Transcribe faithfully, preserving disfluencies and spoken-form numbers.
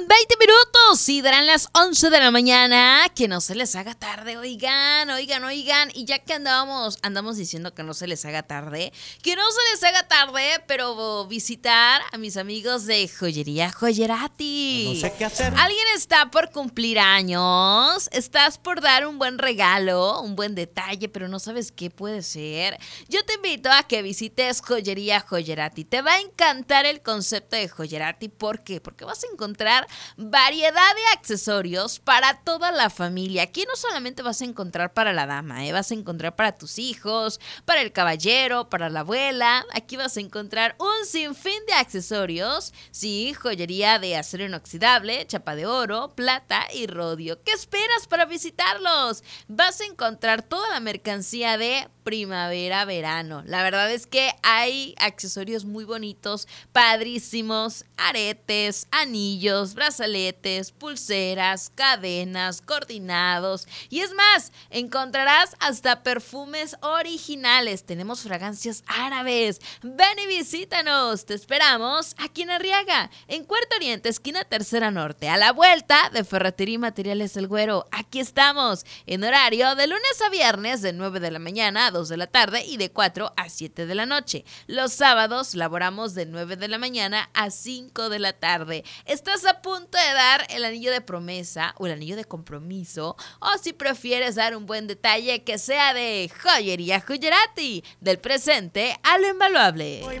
veinte minutos y darán las once de la mañana. Que no se les haga tarde, oigan, oigan, oigan. Y ya que andamos, andamos diciendo que no se les haga tarde, que no se les haga tarde, pero visitar a mis amigos de Joyería Joyerati. No sé qué hacer. Alguien está por cumplir años, estás por dar un buen regalo, un buen detalle, pero no sabes qué puede ser. Yo te invito a que visites Joyería Joyerati. Te va a encantar el concepto de Joyerati. ¿Por qué? Porque vas a encontrar variedad de accesorios para toda la familia. Aquí no solamente vas a encontrar para la dama, ¿eh? Vas a encontrar para tus hijos, para el caballero, para la abuela. Aquí vas a encontrar un sinfín de accesorios. Sí, joyería de acero inoxidable, chapa de oro, plata y rodio. ¿Qué esperas para visitarlos? Vas a encontrar toda la mercancía de primavera-verano. La verdad es que hay accesorios muy bonitos, padrísimos, aretes, anillos, brazaletes, pulseras, cadenas, coordinados. Y es más, encontrarás hasta perfumes originales. Tenemos fragancias árabes. Ven y visítanos. Te esperamos aquí en Arriaga, en Cuarto Oriente, esquina Tercera Norte, a la vuelta de Ferretería y Materiales El Güero. Aquí estamos, en horario de lunes a viernes, de nueve de la mañana a dos de la tarde y de cuatro a siete de la noche. Los sábados laboramos de nueve de la mañana a cinco de la tarde. Estás a punto de dar el anillo de promesa o el anillo de compromiso, o si prefieres dar un buen detalle, que sea de Joyería Joyerati, del presente a lo invaluable.